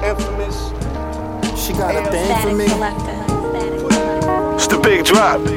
She got a thing for me. It's the big drop.